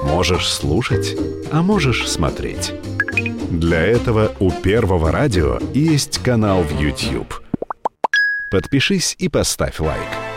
Можешь слушать, а можешь смотреть. Для этого у Первого радио есть канал в YouTube. Подпишись и поставь лайк.